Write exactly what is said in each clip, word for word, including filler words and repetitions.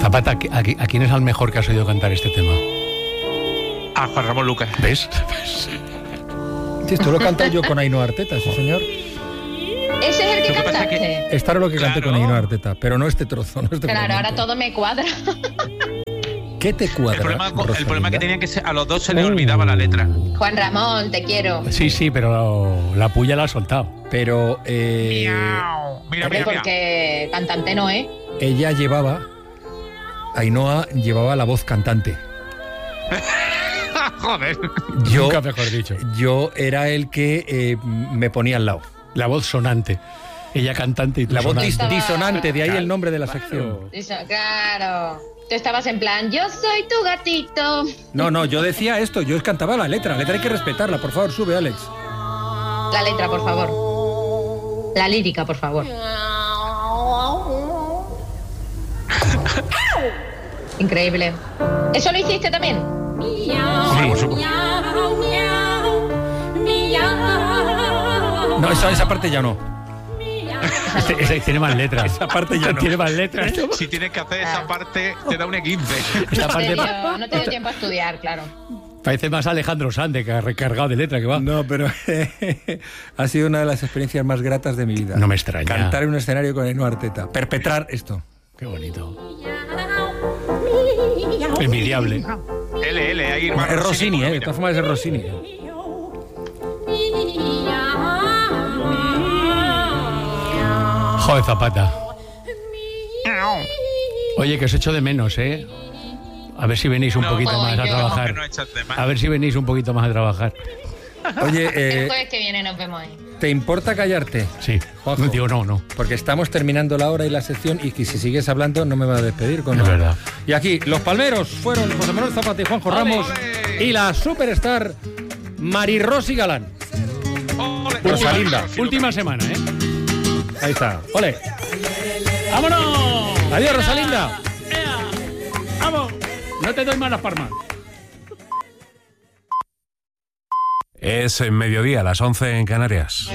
Zapata, ¿a, a quién es el mejor que has oído cantar este tema? A Juan Ramón Lucas. ¿Ves? Sí, esto lo canté yo con Ainhoa Arteta, sí señor. Ese es el que, que cantaste. Que... Esta era lo que claro. canté con Ainhoa Arteta, pero no este trozo. No este claro, momento. Ahora todo me cuadra. ¿Qué te cuadra? El problema, el problema que tenían que ser, a los dos se les uh. olvidaba la letra. Juan Ramón, te quiero. Sí, sí, pero la puya la ha soltado. Pero... Eh, miau. Mira, mira, porque mira. Cantante no es. Ella llevaba... Ainhoa llevaba la voz cantante. Joder. Yo, Nunca mejor dicho. Yo era el que eh, me ponía al lado. La voz sonante. Ella cantante y tú La voz sonante. Estaba... disonante, de ahí claro, el nombre de la claro. sección. Claro. Tú estabas en plan, yo soy tu gatito. No, no, yo decía esto, yo cantaba la letra. La letra hay que respetarla, por favor, sube, Alex. La letra, por favor. La lírica, por favor. Increíble. ¿Eso lo hiciste también? Sí. No, esa, esa parte ya no. Este, ese tiene más letras. Esa parte ya no. Tiene más letras. Si tienes que hacer esa parte, te da un E quince. Esta parte no te dio, no te dio tiempo a estudiar, claro. Parece más Alejandro Sande, que ha recargado de letra que va. No, pero ha sido una de las experiencias más gratas de mi vida. No me extraña. Cantar en un escenario con Ainhoa Arteta. Perpetrar esto. Qué bonito. Envidiable. L, L, ahí no, es Rossini, ¿eh? De todas formas es Rossini. Joder, Zapata. Oye, que os echo de menos, ¿eh? A ver si venís un no, poquito oh, más a trabajar. No a ver si venís un poquito más a trabajar. Oye, eh, el jueves que viene nos vemos ahí. ¿Te importa callarte? Sí. Juanjo, digo no, no. Porque estamos terminando la hora y la sección y que si sigues hablando no me va a despedir con Es nada. verdad. Y aquí, los palmeros fueron José Manuel Zapata y Juanjo ole, Ramos ole. Y la superstar Mari Rosy Galán. Ole, Rosalinda. Última, última semana, ¿eh? Ahí está. ¡Ole! ¡Vámonos! ¡Adiós, Rosalinda! ¡Ea! ¡Vamos! No te doy más las palmas. Es en mediodía, a las once en Canarias.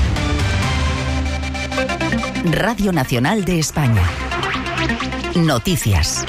Radio Nacional de España. Noticias.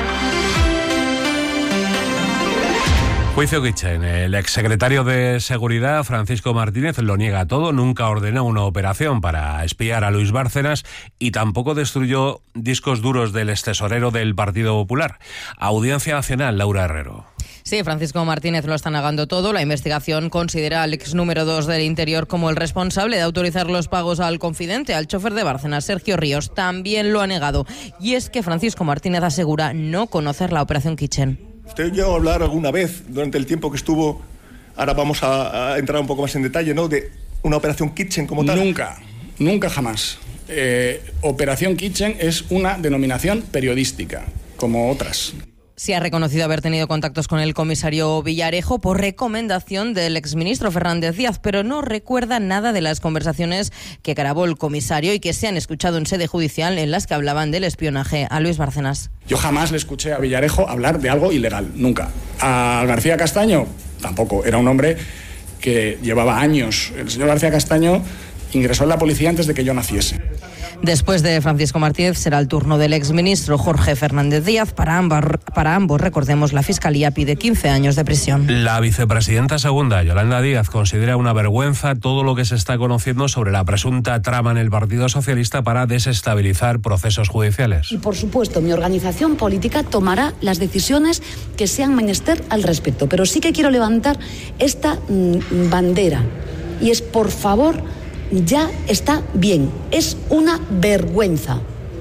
Juicio Kitchen. El exsecretario de Seguridad, Francisco Martínez, lo niega todo. Nunca ordenó una operación para espiar a Luis Bárcenas y tampoco destruyó discos duros del extesorero del Partido Popular. Audiencia Nacional, Laura Herrero. Sí, Francisco Martínez lo está negando todo. La investigación considera al ex número dos del Interior como el responsable de autorizar los pagos al confidente, al chofer de Bárcenas, Sergio Ríos. También lo ha negado. Y es que Francisco Martínez asegura no conocer la operación Kitchen. ¿Usted llegó a hablar alguna vez durante el tiempo que estuvo, ahora vamos a, a entrar un poco más en detalle, ¿no?, de una operación Kitchen como tal? Nunca, nunca jamás. Eh, operación Kitchen es una denominación periodística, como otras. Sí ha reconocido haber tenido contactos con el comisario Villarejo por recomendación del exministro Fernández Díaz, pero no recuerda nada de las conversaciones que grabó el comisario y que se han escuchado en sede judicial en las que hablaban del espionaje a Luis Bárcenas. Yo jamás le escuché a Villarejo hablar de algo ilegal, nunca. A García Castaño, tampoco. Era un hombre que llevaba años. El señor García Castaño ingresó en la policía antes de que yo naciese. Después de Francisco Martínez será el turno del exministro Jorge Fernández Díaz. Para ambos, para ambos, recordemos, la Fiscalía pide quince años de prisión. La vicepresidenta segunda, Yolanda Díaz, considera una vergüenza todo lo que se está conociendo sobre la presunta trama en el Partido Socialista para desestabilizar procesos judiciales. Y por supuesto, mi organización política tomará las decisiones que sean menester al respecto. Pero sí que quiero levantar esta mmm, bandera. Y es, por favor, ya está bien. Es una vergüenza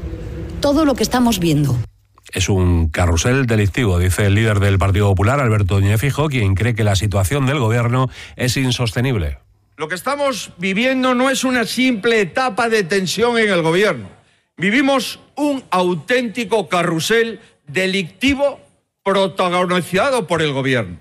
todo lo que estamos viendo. Es un carrusel delictivo, dice el líder del Partido Popular, Alberto Núñez Feijóo, quien cree que la situación del gobierno es insostenible. Lo que estamos viviendo no es una simple etapa de tensión en el gobierno. Vivimos un auténtico carrusel delictivo protagonizado por el gobierno.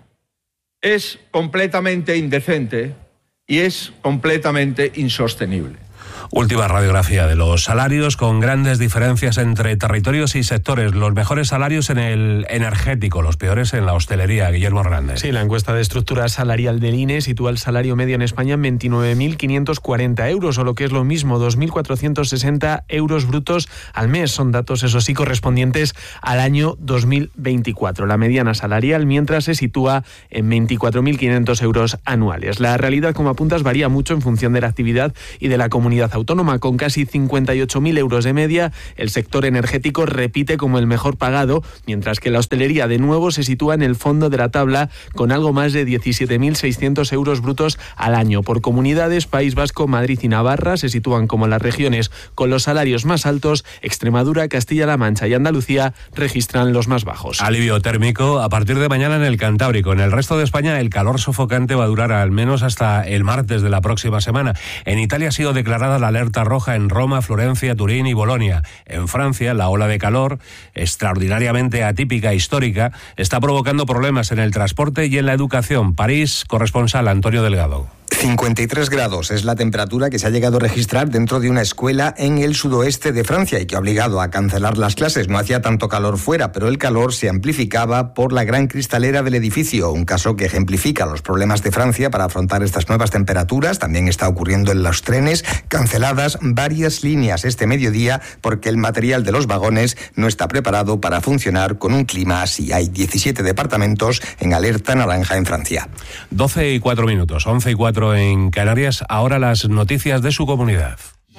Es completamente indecente y es completamente insostenible. Última radiografía de los salarios, con grandes diferencias entre territorios y sectores. Los mejores salarios en el energético, los peores en la hostelería. Guillermo Hernández. Sí, la encuesta de estructura salarial del I N E sitúa el salario medio en España en veintinueve mil quinientos cuarenta euros, o lo que es lo mismo, dos mil cuatrocientos sesenta euros brutos al mes. Son datos, eso sí, correspondientes al año dos mil veinticuatro. La mediana salarial, mientras, se sitúa en veinticuatro mil quinientos euros anuales. La realidad, como apuntas, varía mucho en función de la actividad y de la comunidad autónoma. Autónoma, con casi cincuenta y ocho mil euros de media, el sector energético repite como el mejor pagado, mientras que la hostelería de nuevo se sitúa en el fondo de la tabla con algo más de diecisiete mil seiscientos euros brutos al año. Por comunidades, País Vasco, Madrid y Navarra se sitúan como las regiones con los salarios más altos. Extremadura, Castilla-La Mancha y Andalucía registran los más bajos. Alivio térmico a partir de mañana en el Cantábrico. En el resto de España el calor sofocante va a durar al menos hasta el martes de la próxima semana. En Italia ha sido declarada la alerta roja en Roma, Florencia, Turín y Bolonia. En Francia, la ola de calor, extraordinariamente atípica e histórica, está provocando problemas en el transporte y en la educación. París, corresponsal Antonio Delgado. cincuenta y tres grados es la temperatura que se ha llegado a registrar dentro de una escuela en el sudoeste de Francia y que ha obligado a cancelar las clases. No hacía tanto calor fuera, pero el calor se amplificaba por la gran cristalera del edificio, un caso que ejemplifica los problemas de Francia para afrontar estas nuevas temperaturas. También está ocurriendo en los trenes, canceladas varias líneas este mediodía porque el material de los vagones no está preparado para funcionar con un clima así. Hay diecisiete departamentos en alerta naranja en Francia. doce y cuatro minutos, once y cuatro en Canarias. Ahora las noticias de su comunidad.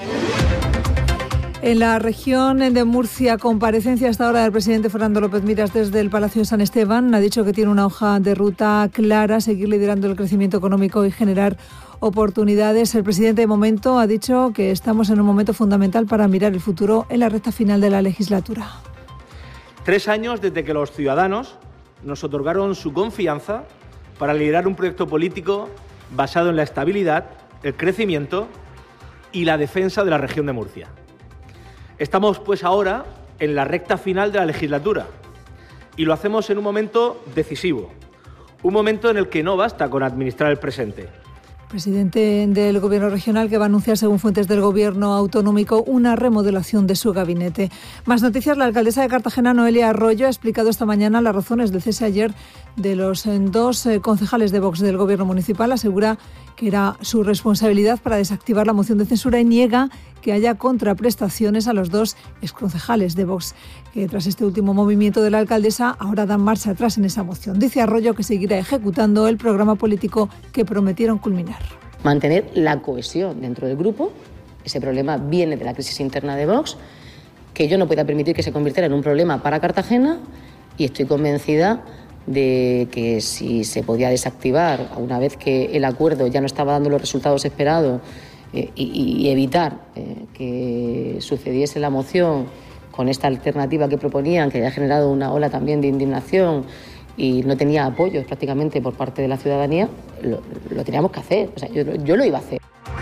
En la región de Murcia, comparecencia hasta ahora del presidente Fernando López Miras desde el Palacio de San Esteban. Ha dicho que tiene una hoja de ruta clara, seguir liderando el crecimiento económico y generar oportunidades. El presidente, de momento, ha dicho que estamos en un momento fundamental para mirar el futuro en la recta final de la legislatura. Tres años desde que los ciudadanos nos otorgaron su confianza para liderar un proyecto político basado en la estabilidad, el crecimiento y la defensa de la región de Murcia. Estamos, pues, ahora en la recta final de la legislatura y lo hacemos en un momento decisivo, un momento en el que no basta con administrar el presente. Presidente del Gobierno regional, que va a anunciar, según fuentes del Gobierno autonómico, una remodelación de su gabinete. Más noticias. La alcaldesa de Cartagena, Noelia Arroyo, ha explicado esta mañana las razones del cese ayer de los dos concejales de Vox del Gobierno municipal. Asegura que era su responsabilidad para desactivar la moción de censura y niega que haya contraprestaciones a los dos exconcejales de Vox, que tras este último movimiento de la alcaldesa ahora dan marcha atrás en esa moción. Dice Arroyo que seguirá ejecutando el programa político que prometieron culminar. Mantener la cohesión dentro del grupo. Ese problema viene de la crisis interna de Vox, que yo no pueda permitir que se convirtiera en un problema para Cartagena, y estoy convencida de que si se podía desactivar una vez que el acuerdo ya no estaba dando los resultados esperados eh, y, y evitar eh, que sucediese la moción con esta alternativa que proponían, que había generado una ola también de indignación y no tenía apoyos prácticamente por parte de la ciudadanía, lo, lo teníamos que hacer. O sea, yo, yo lo iba a hacer.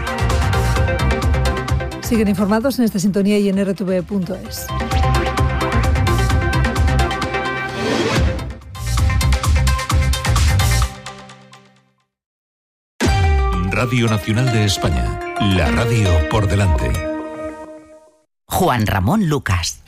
Siguen informados en esta sintonía y en erre te ve punto es. Radio Nacional de España, la radio por delante. Juan Ramón Lucas.